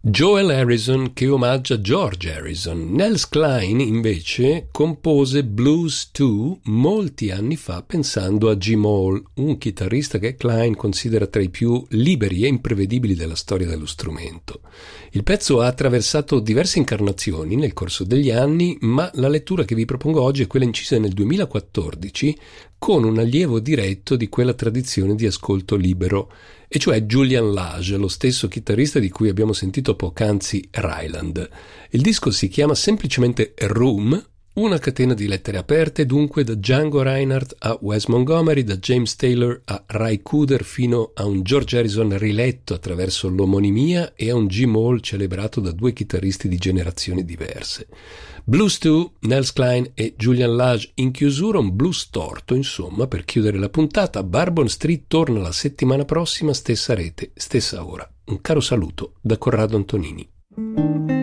Joel Harrison che omaggia George Harrison. Nels Cline invece compose Blues 2 molti anni fa pensando a Jim Hall, un chitarrista che Cline considera tra i più liberi e imprevedibili della storia dello strumento. Il pezzo ha attraversato diverse incarnazioni nel corso degli anni, ma la lettura che vi propongo oggi è quella incisa nel 2014 con un allievo diretto di quella tradizione di ascolto libero, e cioè Julian Lage, lo stesso chitarrista di cui abbiamo sentito poc'anzi Ryland. Il disco si chiama semplicemente Room, una catena di lettere aperte, dunque da Django Reinhardt a Wes Montgomery, da James Taylor a Ry Cooder, fino a un George Harrison riletto attraverso l'omonimia e a un Jim Hall celebrato da due chitarristi di generazioni diverse. Blues 2, Nels Cline e Julian Lage in chiusura, un blues torto, insomma, per chiudere la puntata. Bourbon Street torna la settimana prossima, stessa rete, stessa ora. Un caro saluto da Corrado Antonini.